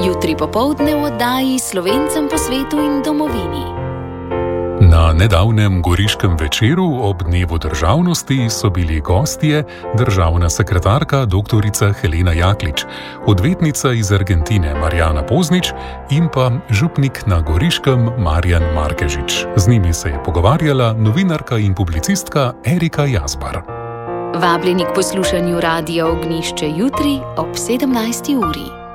Jutri popoldne v oddaji Slovencem po svetu in domovini. Na nedavnem goriškem večeru ob dnevu državnosti so bili gostje državna sekretarka dr. Helena Jaklič, odvetnica iz Argentine Marjana Poznič in pa župnik na Goriškem Marjan Markežič. Z njimi se je pogovarjala novinarka in publicistka Erika Jazbar. Vabljeni k poslušanju Radia Ognjišče jutri ob 17. uri.